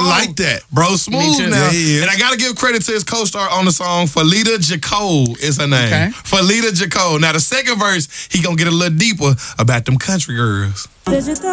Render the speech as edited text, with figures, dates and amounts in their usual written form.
like that. Bro, smooth too. now. Yeah, he is. And I got to give credit to his co-star on the song. Felita Jacole is her name. Okay. Felita Jacole. Now, the second verse, he going to get a little deeper about them country girls.